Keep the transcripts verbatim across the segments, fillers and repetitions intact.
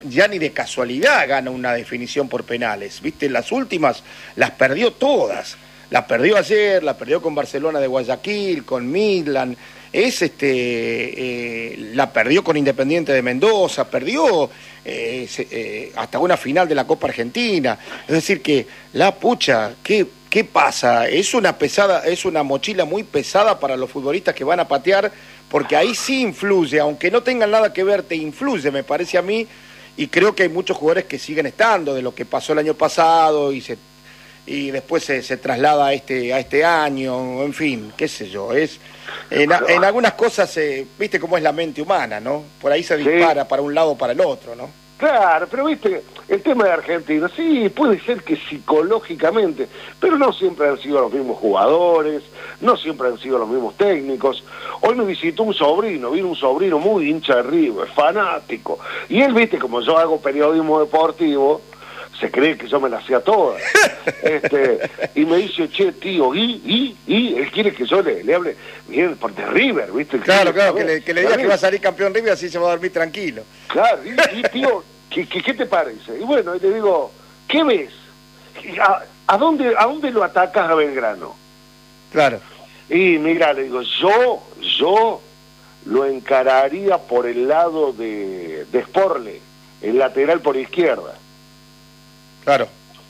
ya ni de casualidad gana una definición por penales, ¿viste? Las últimas las perdió todas. La perdió ayer, la perdió con Barcelona de Guayaquil, con Midland, es este, eh, la perdió con Independiente de Mendoza, perdió eh, se, eh, hasta una final de la Copa Argentina. Es decir que la pucha, ¿qué, qué pasa? Es una pesada, es una mochila muy pesada para los futbolistas que van a patear, porque ahí sí influye, aunque no tengan nada que ver, te influye, me parece a mí, y creo que hay muchos jugadores que siguen estando de lo que pasó el año pasado y se y después se, se traslada a este a este año, en fin, qué sé yo, es en, en algunas cosas, eh, viste cómo es la mente humana, ¿no? Por ahí se dispara sí. para un lado o para el otro, ¿no? Claro, pero viste, el tema de Argentina, sí, puede ser que psicológicamente, pero no siempre han sido los mismos jugadores, no siempre han sido los mismos técnicos. Hoy me visitó un sobrino, vino un sobrino muy hincha de River, fanático, y él, viste, como yo hago periodismo deportivo, se cree que yo me la hacía toda. este, y me dice, che, tío, y, y, y, él quiere que yo le, le hable bien por de River, ¿viste? Claro, claro, que le, que le diga que va a salir campeón River, así se va a dormir tranquilo. Claro, y, y tío, ¿qué, qué, ¿qué te parece? Y bueno, y le digo, ¿qué ves? ¿A, a, dónde, ¿A dónde lo atacas a Belgrano? Claro. Y mira, le digo, yo, yo lo encararía por el lado de, de Sporle, el lateral por izquierda. Claro.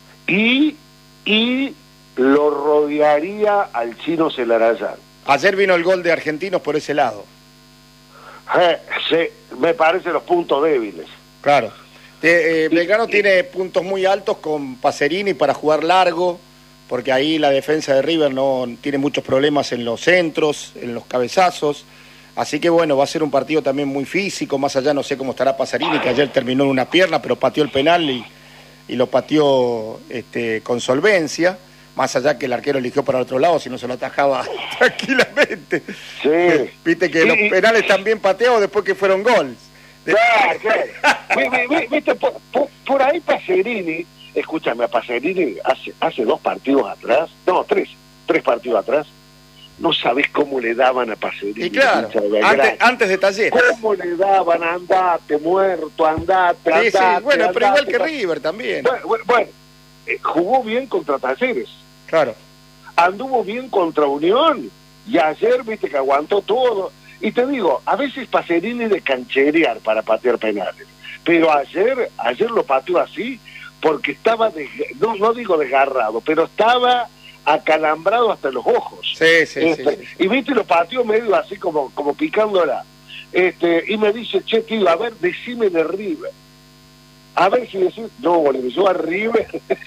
Y, y lo rodearía al Chino Celarayán. Ayer vino el gol de Argentinos por ese lado. Eh, sí, me parecen los puntos débiles. Claro. Eh, eh, Belgrano y, tiene y, puntos muy altos con Pacerini para jugar largo, porque ahí la defensa de River no tiene muchos problemas en los centros, en los cabezazos. Así que bueno, va a ser un partido también muy físico. Más allá no sé cómo estará Pacerini, que ayer terminó en una pierna, pero pateó el penal y... y lo pateó este, con solvencia, más allá que el arquero eligió para el otro lado, si no se lo atajaba tranquilamente. Sí. Viste que sí. los penales también pateados después que fueron goles. Claro, claro. Viste, por, por, por ahí Pacerini, escúchame, a Pacerini hace, hace dos partidos atrás, no, tres, tres partidos atrás, no sabés cómo le daban a Pacerini. Y claro, antes, antes de Talleres. ¿Cómo le daban? Andate, muerto, andate, andate. Sí, sí, bueno, andate, pero igual que andate. River también. Bueno, bueno, bueno eh, jugó bien contra Talleres. Claro. Anduvo bien contra Unión. Y ayer, viste, que aguantó todo. Y te digo, a veces Pacerini de cancherear para patear penales. Pero ayer, ayer lo pateó así porque estaba, de, no, no digo desgarrado, pero estaba... acalambrado hasta los ojos. Sí, sí, este, sí, sí. Y viste, lo pateó medio así como, como picándola. Este, y me dice, che, tío, a ver, decime de River. A ver si decís, no, le digo, yo a River,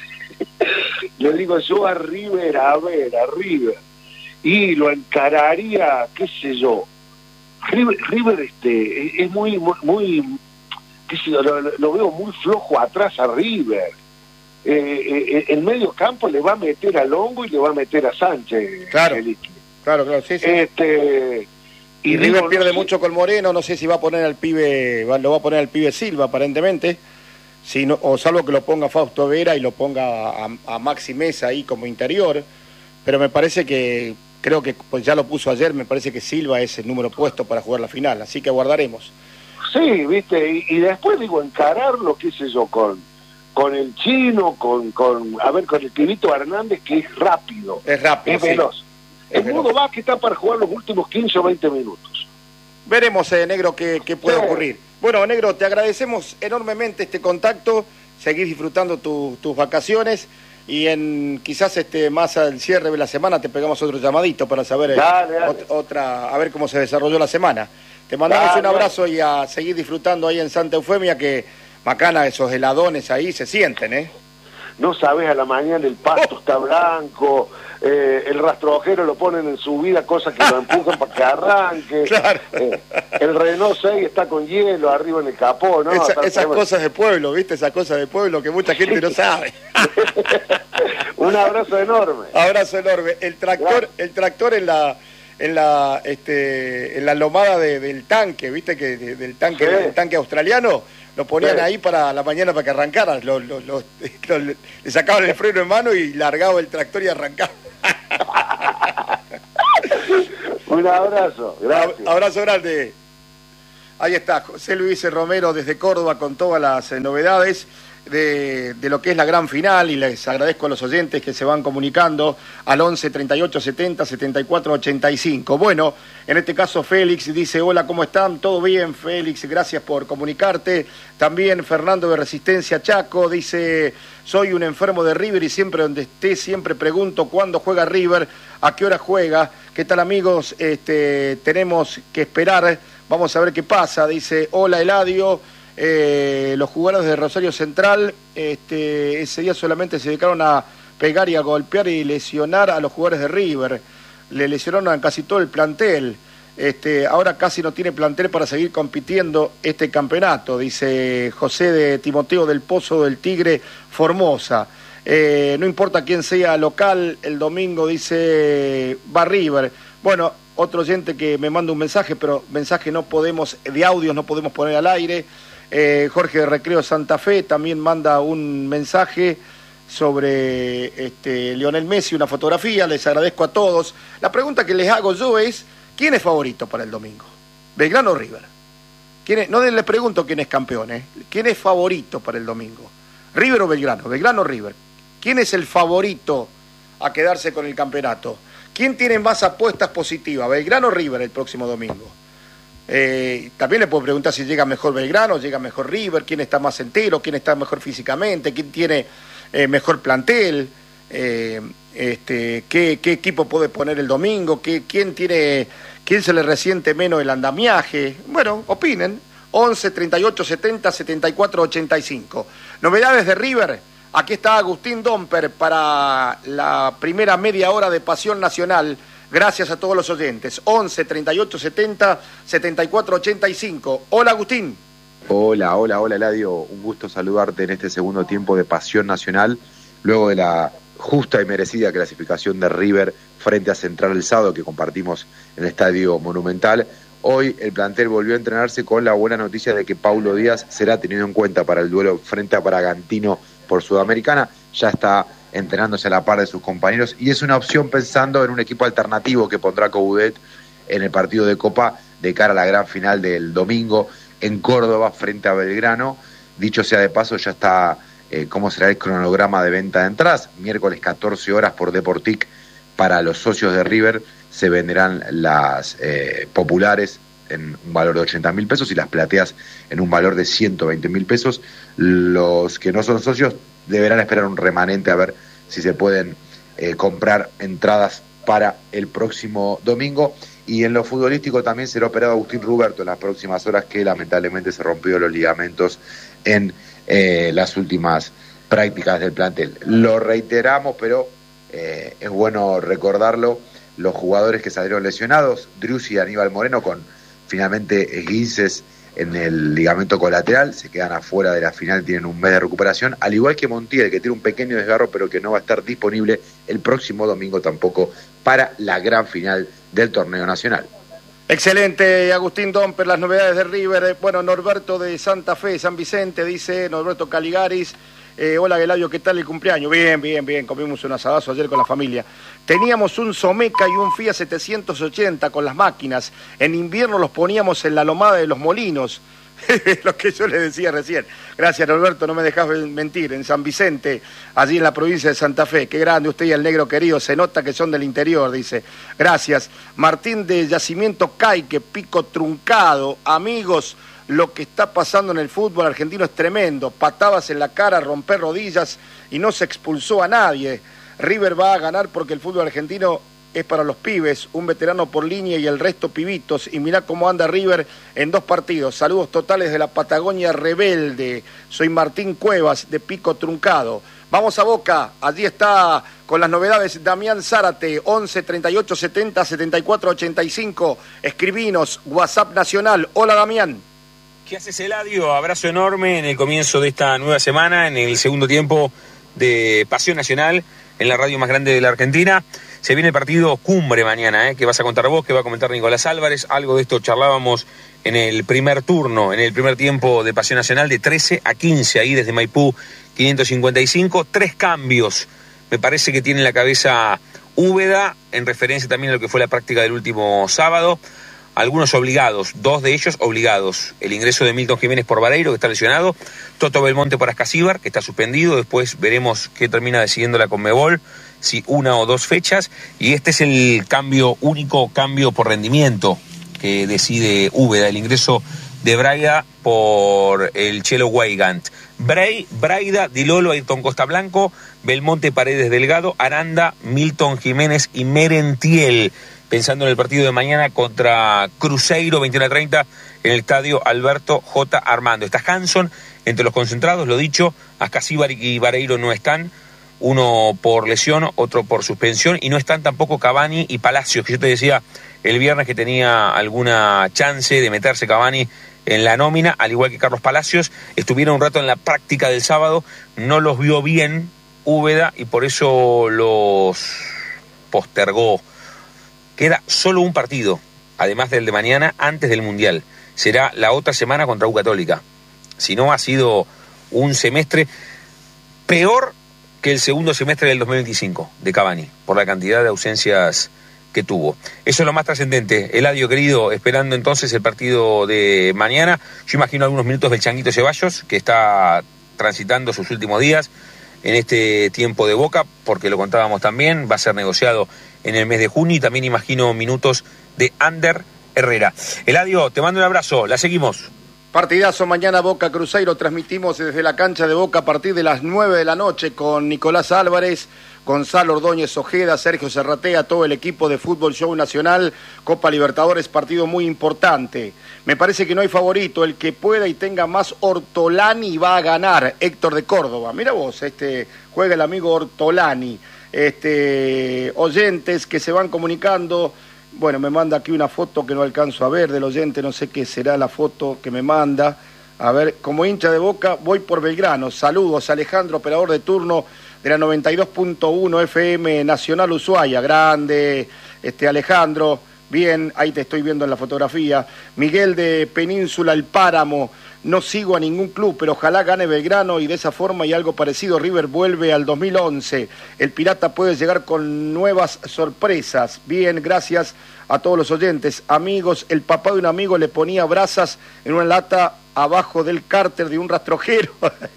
le digo, yo a River, a ver, a River. Y lo encararía, qué sé yo. River, River este, es muy, muy, muy qué sé yo, lo, lo veo muy flojo atrás a River. Eh, eh, en medio campo le va a meter a Longo y le va a meter a Sánchez. Claro, claro, claro, sí, sí. Este, y, y River digo, pierde no sé, mucho con Moreno, no sé si va a poner al pibe, va, lo va a poner al pibe Silva aparentemente, si no, o salvo que lo ponga Fausto Vera y lo ponga a, a Maxi Mesa ahí como interior, pero me parece que, creo que pues ya lo puso ayer, me parece que Silva es el número puesto para jugar la final, así que aguardaremos. Sí, viste, y, y después digo, encararlo, qué sé yo, con... con el Chino, con, con a ver, con el Pibito Hernández, que es rápido. Es rápido, es veloz. Sí. El Mudo Vázquez está para jugar los últimos quince o veinte minutos. Veremos, eh, Negro, qué, qué puede sí. ocurrir. Bueno, Negro, te agradecemos enormemente este contacto, seguir disfrutando tu, tus vacaciones y en quizás este más al cierre de la semana te pegamos otro llamadito para saber dale, eh, dale. Ot, otra, a ver cómo se desarrolló la semana. Te mandamos dale, un abrazo dale. y a seguir disfrutando ahí en Santa Eufemia, que macana, esos heladones ahí se sienten, ¿eh? No sabes, a la mañana el pasto oh. está blanco, eh, el rastrojero lo ponen en subida, cosas que lo empujan para que arranque. Claro. Eh, el Renault seis está con hielo arriba en el capó, ¿no? Esa, esas cosas de pueblo, ¿viste? Esas cosas de pueblo que mucha gente no sabe. Un abrazo enorme. Abrazo enorme. El tractor, el tractor en la... en la este en la lomada de, del tanque, viste que de, del tanque sí. del tanque australiano lo ponían sí. ahí para la mañana para que arrancara, lo, lo, lo, lo, le sacaban el freno en mano y largaba el tractor y arrancaba. Un abrazo, gracias. Abrazo grande. Ahí está, José Luis Romero desde Córdoba con todas las eh, novedades de, de lo que es la gran final, y les agradezco a los oyentes que se van comunicando al once treinta y ocho setenta setenta y cuatro ochenta y cinco. Bueno, en este caso Félix dice: hola, ¿cómo están? ¿Todo bien, Félix? Gracias por comunicarte. También Fernando de Resistencia Chaco dice: soy un enfermo de River y siempre donde esté siempre pregunto cuándo juega River, a qué hora juega. ¿Qué tal, amigos? Este, tenemos que esperar, vamos a ver qué pasa. Dice: hola, Eladio. Eh, los jugadores de Rosario Central este, ese día solamente se dedicaron a pegar y a golpear y lesionar a los jugadores de River. Le lesionaron a casi todo el plantel. Este, ahora casi no tiene plantel para seguir compitiendo este campeonato, dice José de Timoteo del Pozo del Tigre Formosa. Eh, no importa quién sea local, el domingo dice va River. Bueno, otro oyente que me manda un mensaje, pero mensaje no podemos, de audios no podemos poner al aire. Eh, Jorge de Recreo Santa Fe también manda un mensaje sobre este, Lionel Messi, una fotografía. Les agradezco a todos. La pregunta que les hago yo es: ¿quién es favorito para el domingo? ¿Belgrano o River? ¿Quién es? No les pregunto quién es campeón, ¿eh? ¿Quién es favorito para el domingo? ¿River o Belgrano? ¿Belgrano o River? ¿Quién es el favorito a quedarse con el campeonato? ¿Quién tiene más apuestas positivas? ¿Belgrano o River el próximo domingo? Eh, también le puedo preguntar si llega mejor Belgrano, llega mejor River, quién está más entero, quién está mejor físicamente, quién tiene eh, mejor plantel, eh, este, qué, qué equipo puede poner el domingo, qué, quién tiene, quién se le resiente menos el andamiaje. Bueno, opinen. once treinta y ocho setenta setenta y cuatro ochenta y cinco. Novedades de River. Aquí está Agustín Domper para la primera media hora de Pasión Nacional. Gracias a todos los oyentes. once treinta y ocho setenta setenta y cuatro ochenta y cinco. Hola, Agustín. Hola, hola, hola, Eladio. Un gusto saludarte en este segundo tiempo de Pasión Nacional, luego de la justa y merecida clasificación de River frente a Central el sábado que compartimos en el Estadio Monumental. Hoy el plantel volvió a entrenarse con la buena noticia de que Paulo Díaz será tenido en cuenta para el duelo frente a Bragantino por Sudamericana. Ya está entrenándose a la par de sus compañeros y es una opción pensando en un equipo alternativo que pondrá Coudet en el partido de Copa de cara a la gran final del domingo en Córdoba frente a Belgrano. Dicho sea de paso, ya está eh, cómo será el cronograma de venta de entradas. Miércoles catorce horas por Deportic para los socios de River se venderán las eh, populares en un valor de ochenta mil pesos y las plateas en un valor de ciento veinte mil pesos. Los que no son socios deberán esperar un remanente a ver si se pueden eh, comprar entradas para el próximo domingo. Y en lo futbolístico también será operado Agustín Ruberto en las próximas horas, que lamentablemente se rompió los ligamentos en eh, las últimas prácticas del plantel. Lo reiteramos, pero eh, es bueno recordarlo, los jugadores que salieron lesionados, Driussi y Aníbal Moreno, con finalmente esguinces en el ligamento colateral, se quedan afuera de la final, tienen un mes de recuperación, al igual que Montiel, que tiene un pequeño desgarro, pero que no va a estar disponible el próximo domingo tampoco para la gran final del torneo nacional. Excelente, Agustín Domper, las novedades de River. Bueno, Norberto de Santa Fe, San Vicente, dice Norberto Caligaris. Eh, hola, Geladio, ¿qué tal el cumpleaños? Bien, bien, bien, comimos un asadazo ayer con la familia. Teníamos un Someca y un Fiat setecientos ochenta con las máquinas. En invierno los poníamos en la lomada de los molinos. Lo que yo le decía recién. Gracias, Norberto, no me dejas mentir. En San Vicente, allí en la provincia de Santa Fe. Qué grande usted y el negro querido. Se nota que son del interior, dice. Gracias. Martín de Yacimiento Caique, Pico Truncado. Amigos, lo que está pasando en el fútbol argentino es tremendo. Patadas en la cara, romper rodillas y no se expulsó a nadie. River va a ganar porque el fútbol argentino es para los pibes, un veterano por línea y el resto pibitos. Y mirá cómo anda River en dos partidos. Saludos totales de la Patagonia Rebelde. Soy Martín Cuevas de Pico Truncado. Vamos a Boca, allí está con las novedades Damián Zárate, once treinta y ocho setenta setenta y cuatro ochenta y cinco. Escribinos, WhatsApp Nacional. Hola, Damián. ¿Qué haces, Eladio? Abrazo enorme en el comienzo de esta nueva semana, en el segundo tiempo de Pasión Nacional, en la radio más grande de la Argentina. Se viene el partido cumbre mañana, ¿eh? Que vas a contar vos, que va a comentar Nicolás Álvarez. Algo de esto charlábamos en el primer turno, en el primer tiempo de Pasión Nacional, de trece a quince, ahí desde Maipú quinientos cincuenta y cinco. Tres cambios, me parece que tiene la cabeza Úbeda, en referencia también a lo que fue la práctica del último sábado. algunos obligados, dos de ellos obligados. El ingreso de Milton Jiménez por Vareiro, que está lesionado, Toto Belmonte por Ascasíbar, que está suspendido, después veremos qué termina decidiendo la Conmebol, si una o dos fechas, y este es el cambio, único cambio por rendimiento que decide Úbeda, el ingreso de Braida por el Chelo Weigand. Bray, Braida, Di Lolo, Ayrton Costa Blanco, Belmonte, Paredes, Delgado, Aranda, Milton Jiménez y Merentiel, pensando en el partido de mañana contra Cruzeiro, veintiuno a treinta, en el estadio Alberto J. Armando. Está Hanson entre los concentrados, lo dicho, Ascasíbar y Vareiro no están, uno por lesión, otro por suspensión, y no están tampoco Cavani y Palacios, que yo te decía el viernes que tenía alguna chance de meterse Cavani en la nómina, al igual que Carlos Palacios. Estuvieron un rato en la práctica del sábado, no los vio bien Úbeda y por eso los postergó. Queda solo un partido, además del de mañana, antes del Mundial. Será la otra semana contra U Católica. Si no, ha sido un semestre peor que el segundo semestre del dos mil veinticinco de Cavani, por la cantidad de ausencias que tuvo. Eso es lo más trascendente. Eladio, querido, esperando entonces el partido de mañana. Yo imagino algunos minutos del Changuito Ceballos, que está transitando sus últimos días en este tiempo de Boca, porque lo contábamos también, va a ser negociado en el mes de junio, y también imagino minutos de Ander Herrera. Eladio, te mando un abrazo, la seguimos. Partidazo mañana Boca Cruzeiro, transmitimos desde la cancha de Boca a partir de las nueve de la noche con Nicolás Álvarez, Gonzalo Ordóñez Ojeda, Sergio Serratea, todo el equipo de Fútbol Show Nacional, Copa Libertadores, partido muy importante. Me parece que no hay favorito, el que pueda y tenga más Ortolani va a ganar, Héctor de Córdoba. Mira vos, este juega el amigo Ortolani. Este, oyentes que se van comunicando. Bueno, me manda aquí una foto que no alcanzo a ver del oyente, no sé qué será la foto que me manda. A ver, como hincha de Boca, voy por Belgrano. Saludos, Alejandro, operador de turno de la noventa y dos punto uno F M Nacional Ushuaia. Grande, este Alejandro. Bien, ahí te estoy viendo en la fotografía. Miguel de Península El Páramo. No sigo a ningún club, pero ojalá gane Belgrano y de esa forma y algo parecido River vuelve al dos mil once. El Pirata puede llegar con nuevas sorpresas. Bien, gracias a todos los oyentes. Amigos, el papá de un amigo le ponía brasas en una lata abajo del cárter de un rastrojero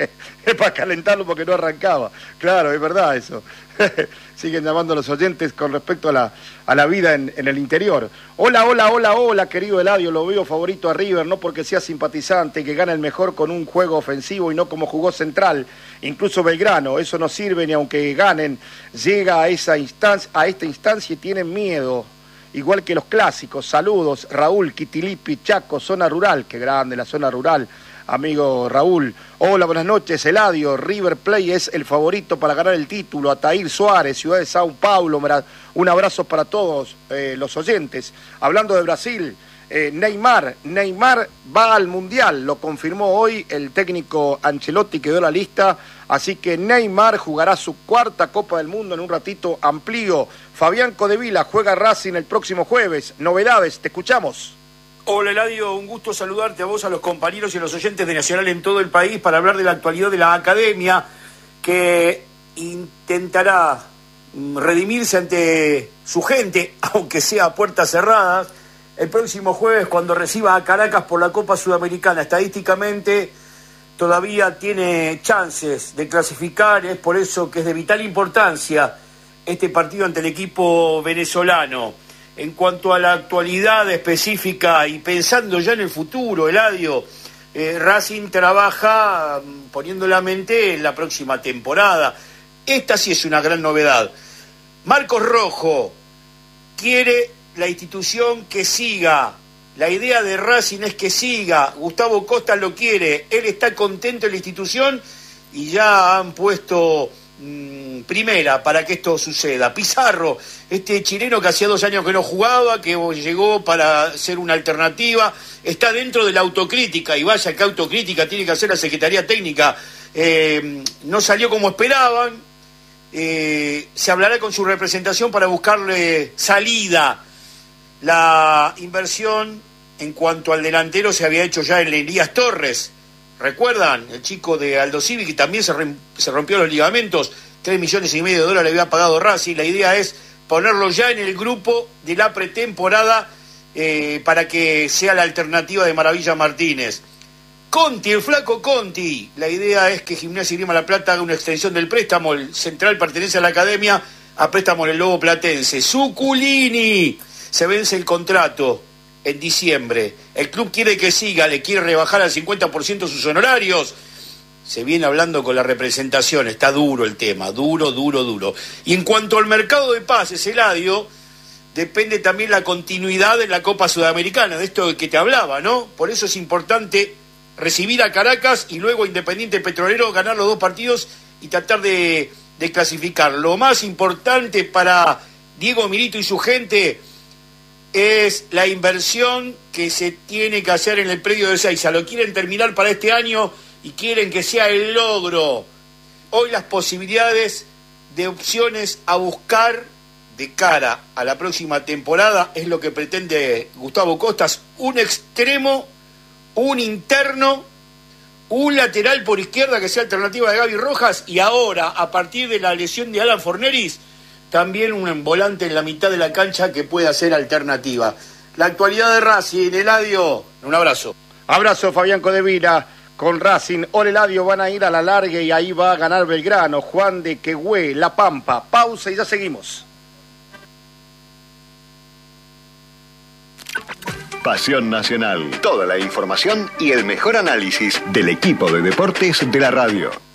para calentarlo porque no arrancaba. Claro, es verdad eso. Siguen llamando a los oyentes con respecto a la, a la vida en, en el interior. Hola, hola, hola, hola, querido Eladio, lo veo favorito a River, no porque sea simpatizante, que gana el mejor con un juego ofensivo y no como jugó Central. Incluso Belgrano, eso no sirve ni aunque ganen, llega a esa instancia, a esta instancia y tienen miedo. Igual que los clásicos. Saludos, Raúl, Quitilipi, Chaco, zona rural. Qué grande la zona rural, amigo Raúl. Hola, buenas noches, Eladio. River Plate es el favorito para ganar el título. Ataír Suárez, ciudad de Sao Paulo. Un abrazo para todos eh, los oyentes. Hablando de Brasil, eh, Neymar. Neymar va al Mundial. Lo confirmó hoy el técnico Ancelotti, que dio la lista. Así que Neymar jugará su cuarta Copa del Mundo en un ratito amplío. Fabián Codevila juega Racing el próximo jueves. Novedades, te escuchamos. Hola Eladio, un gusto saludarte a vos, a los compañeros y a los oyentes de Nacional en todo el país para hablar de la actualidad de la academia que intentará redimirse ante su gente, aunque sea a puertas cerradas, el próximo jueves cuando reciba a Caracas por la Copa Sudamericana. Estadísticamente todavía tiene chances de clasificar, es por eso que es de vital importancia este partido ante el equipo venezolano. En cuanto a la actualidad específica y pensando ya en el futuro, Eladio, eh, Racing trabaja poniendo la mente en la próxima temporada. Esta sí es una gran novedad. Marcos Rojo quiere la institución que siga. La idea de Racing es que siga. Gustavo Costa lo quiere. Él está contento en la institución y ya han puesto mmm, primera para que esto suceda. Pizarro, este chileno que hacía dos años que no jugaba, que llegó para ser una alternativa, está dentro de la autocrítica. Y vaya que autocrítica tiene que hacer la Secretaría Técnica. Eh, no salió como esperaban. Eh, se hablará con su representación para buscarle salida. La inversión en cuanto al delantero se había hecho ya en Elías Torres. ¿Recuerdan? El chico de Aldo Civi, que también se, re, se rompió los ligamentos. Tres millones y medio de dólares había pagado Racing. La idea es ponerlo ya en el grupo de la pretemporada eh, para que sea la alternativa de Maravilla Martínez. Conti, el flaco Conti. La idea es que Gimnasia y Grima La Plata haga una extensión del préstamo. El central pertenece a la academia, a préstamo del Lobo Platense. Suculini, se vence el contrato en diciembre. El club quiere que siga, le quiere rebajar al cincuenta por ciento sus honorarios. Se viene hablando con la representación, está duro el tema, duro, duro, duro. Y en cuanto al mercado de pases, Eladio, depende también la continuidad de la Copa Sudamericana, de esto que te hablaba, ¿no? Por eso es importante recibir a Caracas y luego Independiente Petrolero, ganar los dos partidos y tratar de, de clasificar. Lo más importante para Diego Milito y su gente es la inversión que se tiene que hacer en el predio de Ezeiza. Lo quieren terminar para este año y quieren que sea el logro. Hoy las posibilidades de opciones a buscar de cara a la próxima temporada es lo que pretende Gustavo Costas, un extremo, un interno, un lateral por izquierda que sea alternativa de Gaby Rojas y ahora, a partir de la lesión de Alan Forneris, también un volante en la mitad de la cancha que pueda ser alternativa. La actualidad de Racing, Eladio, un abrazo. Abrazo, Fabián Codevila. Con Racing, Ole Eladio van a ir a la larga y ahí va a ganar Belgrano, Juan de Quehue, La Pampa. Pausa y ya seguimos. Pasión Nacional. Toda la información y el mejor análisis del equipo de deportes de la radio.